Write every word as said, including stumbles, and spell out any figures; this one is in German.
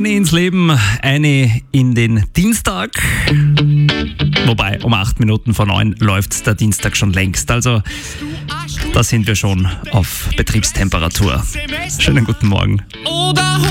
Eine ins Leben, eine in den Dienstag. Wobei, um acht Minuten vor neun läuft der Dienstag schon längst. Also, da sind wir schon auf Betriebstemperatur. Schönen guten Morgen.